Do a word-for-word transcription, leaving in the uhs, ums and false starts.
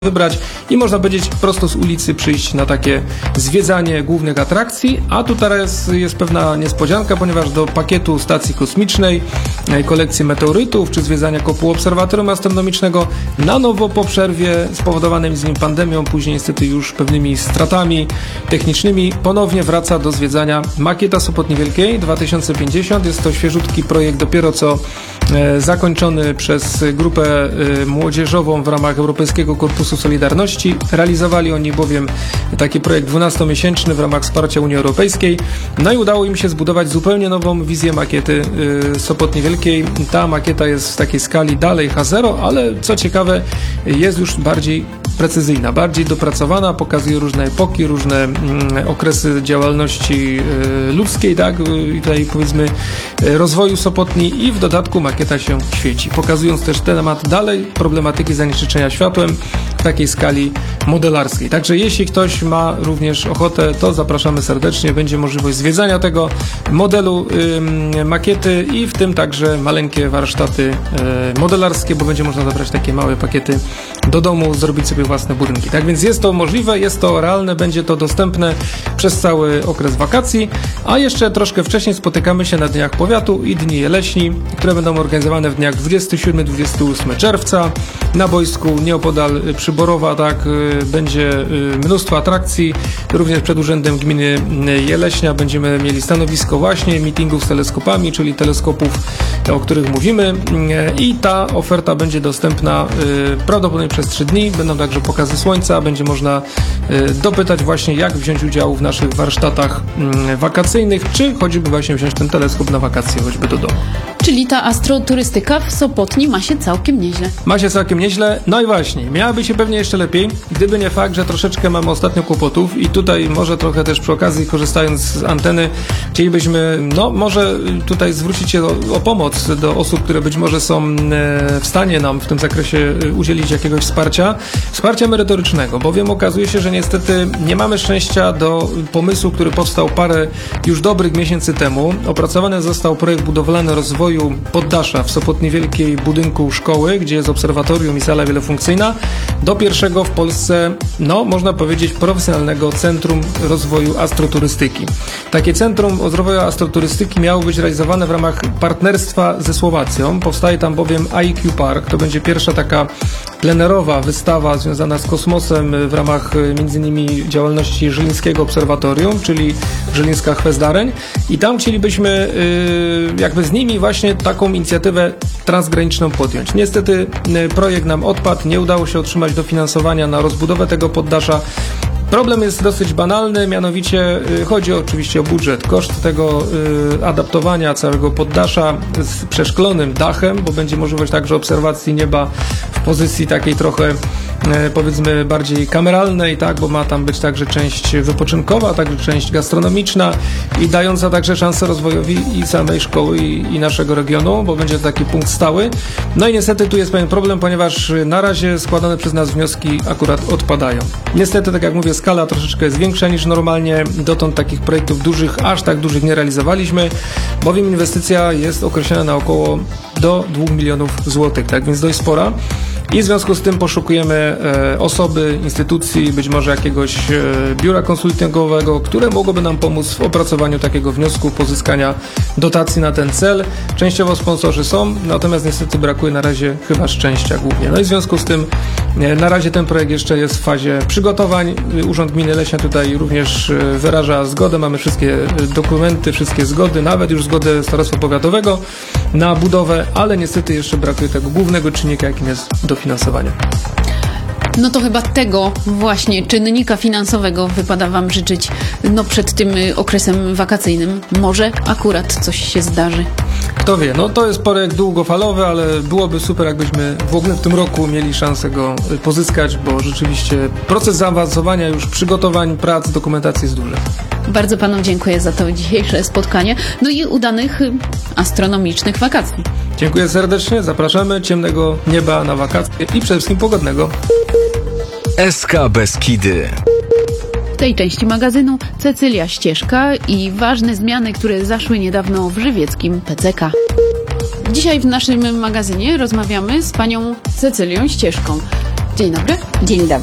wybrać i można powiedzieć prosto z ulicy przyjść na takie zwiedzanie głównych atrakcji, a tu teraz jest pewna niespodzianka, ponieważ do pakietu stacji kosmicznej, kolekcji meteorytów czy zwiedzania kopuł obserwatorium astronomicznego na nowo po przerwie spowodowanej z nim pandemią, później niestety już pewnymi stratami technicznymi, ponownie wraca do zwiedzania makieta Sopotni Wielkiej dwa tysiące pięćdziesiąt. Jest to świeżutki projekt, dopiero co e, zakończony przez grupę e, młodzieżową w ramach Europejskiego Korpusu Solidarności. Realizowali oni bowiem taki projekt dwunastomiesięczny w ramach wsparcia Unii Europejskiej. No i udało im się zbudować zupełnie nową wizję makiety y, Sopotni Wielkiej. Ta makieta jest w takiej skali dalej H zero, ale co ciekawe jest już bardziej precyzyjna, bardziej dopracowana, pokazuje różne epoki, różne mm, okresy działalności y, ludzkiej, tak, i tutaj powiedzmy y, rozwoju Sopotni i w dodatku makieta się świeci, pokazując też temat dalej problematyki zanieczyszczenia światłem w takiej skali modelarskiej. Także jeśli ktoś ma również ochotę, to zapraszamy serdecznie, będzie możliwość zwiedzania tego modelu y, makiety i w tym także maleńkie warsztaty y, modelarskie, bo będzie można zabrać takie małe pakiety do domu, zrobić sobie własne budynki. Tak więc jest to możliwe, jest to realne, będzie to dostępne przez cały okres wakacji, a jeszcze troszkę wcześniej spotykamy się na Dniach Powiatu i Dni Jeleśni, które będą organizowane w dniach dwudziestego siódmego do dwudziestego ósmego czerwca na boisku nieopodal Przyborowa, tak, będzie mnóstwo atrakcji, również przed Urzędem Gminy Jeleśnia będziemy mieli stanowisko właśnie meetingów z teleskopami, czyli teleskopów, o których mówimy, i ta oferta będzie dostępna prawdopodobnie przez trzy dni. Będą także pokazy słońca, będzie można dopytać właśnie, jak wziąć udział w naszych warsztatach wakacyjnych, czy choćby właśnie wziąć ten teleskop na wakacje, choćby do domu. Czyli ta astroturystyka w Sopotni ma się całkiem nieźle. Ma się całkiem nieźle, no i właśnie, miałaby się pewnie jeszcze lepiej, gdyby nie fakt, że troszeczkę mamy ostatnio kłopotów i tutaj może trochę też przy okazji, korzystając z anteny, chcielibyśmy, no może tutaj zwrócić się o, o pomoc do osób, które być może są w stanie nam w tym zakresie udzielić jakiegoś wsparcia, wsparcia merytorycznego, bowiem okazuje się, że niestety nie mamy szczęścia do pomysłu, który powstał parę już dobrych miesięcy temu. Opracowany został projekt budowlany rozwoju poddasza w Sopotni Wielkiej budynku szkoły, gdzie jest obserwatorium i sala wielofunkcyjna, do pierwszego w Polsce, no można powiedzieć, profesjonalnego Centrum Rozwoju Astroturystyki. Takie Centrum Rozwoju Astroturystyki miało być realizowane w ramach partnerstwa ze Słowacją. Powstaje tam bowiem I Q Park, to będzie pierwsza taka plenerowa wystawa związana z kosmosem w ramach między innymi działalności Żylińskiego Obserwatorium, czyli Żylińska Chwezdareń, i tam chcielibyśmy yy, jakby z nimi właśnie taką inicjatywę transgraniczną podjąć. Niestety yy, projekt nam odpadł, nie udało się otrzymać dofinansowania na rozbudowę tego poddasza. Problem jest dosyć banalny, mianowicie y, chodzi oczywiście o budżet. Koszt tego y, adaptowania całego poddasza z przeszklonym dachem, bo będzie możliwość także obserwacji nieba w pozycji takiej trochę y, powiedzmy bardziej kameralnej, tak, bo ma tam być także część wypoczynkowa, także część gastronomiczna i dająca także szansę rozwojowi i samej szkoły i, i naszego regionu, bo będzie to taki punkt stały. No i niestety tu jest pewien problem, ponieważ na razie składane przez nas wnioski akurat odpadają. Niestety, tak jak mówię, skala troszeczkę jest większa niż normalnie. Dotąd takich projektów dużych, aż tak dużych nie realizowaliśmy, bowiem inwestycja jest określona na około do dwóch milionów złotych, tak więc dość spora. I w związku z tym poszukujemy e, osoby, instytucji, być może jakiegoś e, biura konsultingowego, które mogłoby nam pomóc w opracowaniu takiego wniosku pozyskania dotacji na ten cel. Częściowo sponsorzy są, natomiast niestety brakuje na razie chyba szczęścia głównie. No i w związku z tym e, na razie ten projekt jeszcze jest w fazie przygotowań. Urząd Gminy Leśnia tutaj również e, wyraża zgodę. Mamy wszystkie dokumenty, wszystkie zgody, nawet już zgodę Starostwa Powiatowego na budowę, ale niestety jeszcze brakuje tego głównego czynnika, jakim jest dofinansowanie. No to chyba tego właśnie czynnika finansowego wypada Wam życzyć, no przed tym okresem wakacyjnym. Może akurat coś się zdarzy. Kto wie, no to jest projekt długofalowy, ale byłoby super, jakbyśmy w ogóle w tym roku mieli szansę go pozyskać, bo rzeczywiście proces zaawansowania już przygotowań, prac, dokumentacji jest duży. Bardzo Panu dziękuję za to dzisiejsze spotkanie, no i udanych astronomicznych wakacji. Dziękuję serdecznie, zapraszamy, ciemnego nieba na wakacje i przede wszystkim pogodnego. S K Beskidy. W tej części magazynu Cecylia Ścieżka i ważne zmiany, które zaszły niedawno w żywieckim P C K. Dzisiaj w naszym magazynie rozmawiamy z panią Cecylią Ścieżką. Dzień dobry. Dzień dobry.